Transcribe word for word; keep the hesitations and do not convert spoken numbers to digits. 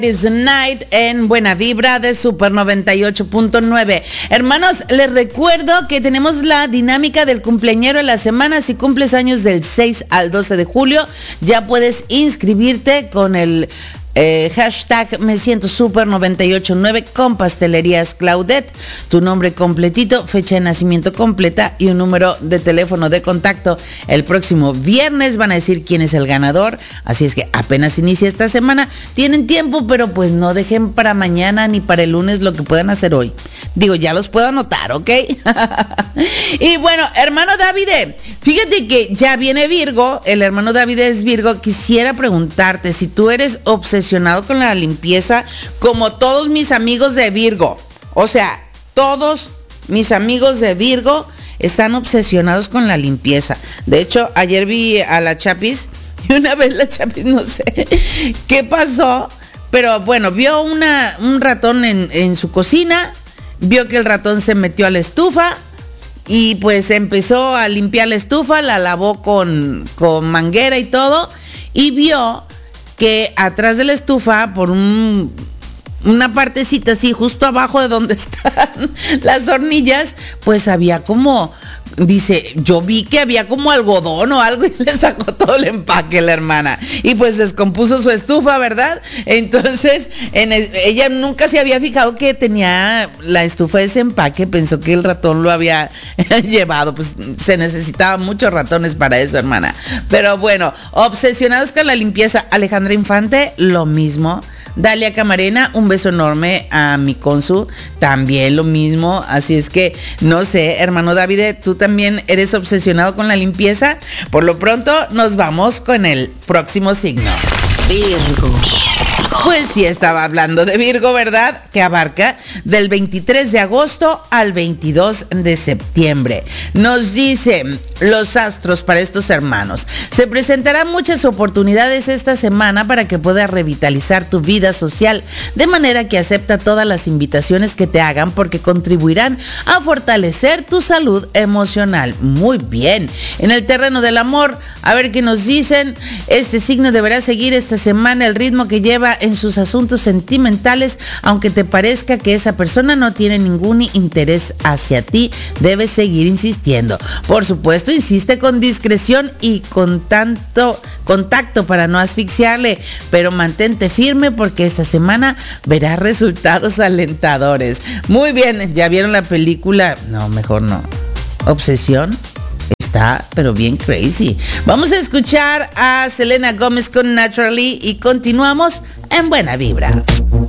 Is the Night en Buena Vibra de Super noventa y ocho punto nueve. Hermanos, les recuerdo que tenemos la dinámica del cumpleañero de la semana. Si cumples años del seis al doce de julio, ya puedes inscribirte con el Eh, hashtag me siento super noventa y ocho punto nueve con Pastelerías Claudette, tu nombre completito, fecha de nacimiento completa y un número de teléfono de contacto. El próximo viernes van a decir quién es el ganador, así es que apenas inicia esta semana, tienen tiempo, pero pues no dejen para mañana ni para el lunes lo que puedan hacer hoy. Digo, ya los puedo anotar, ¿ok? Y bueno, hermano Davide, fíjate que ya viene Virgo, el hermano Davide es Virgo. Quisiera preguntarte si tú eres obsesionado con la limpieza como todos mis amigos de Virgo. O sea, todos mis amigos de Virgo están obsesionados con la limpieza. De hecho, ayer vi a la Chapis y una vez la Chapis, no sé qué pasó, pero bueno, vio una, un ratón en, en su cocina. Vio que el ratón se metió a la estufa y pues empezó a limpiar la estufa, la lavó con, con manguera y todo, y vio que atrás de la estufa, por un, una partecita así, justo abajo de donde están las hornillas, pues había como, dice, yo vi que había como algodón o algo y le sacó todo el empaque la hermana. Y pues descompuso su estufa, ¿verdad? Entonces, en el, ella nunca se había fijado que tenía la estufa de ese empaque, pensó que el ratón lo había llevado. Pues se necesitaban muchos ratones para eso, hermana. Pero bueno, obsesionados con la limpieza. Alejandra Infante, lo mismo. Dalia Camarena, un beso enorme a mi consu, también lo mismo. Así es que, no sé, hermano Davide, ¿tú también eres obsesionado con la limpieza? Por lo pronto, nos vamos con el próximo signo. Virgo. Pues sí, estaba hablando de Virgo, ¿verdad? Que abarca del veintitrés de agosto al veintidós de septiembre. Nos dicen los astros para estos hermanos: se presentarán muchas oportunidades esta semana para que puedas revitalizar tu vida social, de manera que acepta todas las invitaciones que te hagan, porque contribuirán a fortalecer tu salud emocional. Muy bien. En el terreno del amor, a ver qué nos dicen. Este signo deberá seguir esta semana el ritmo que lleva en sus asuntos sentimentales, aunque te parezca que esa persona no tiene ningún interés hacia ti, debes seguir insistiendo. Por supuesto, insiste con discreción y con tanto contacto para no asfixiarle, pero mantente firme porque esta semana verás resultados alentadores. Muy bien, ¿ya vieron la película? No, mejor no. ¿Obsesión? Está, pero bien crazy. Vamos a escuchar a Selena Gómez con Naturally y continuamos en Buena Vibra.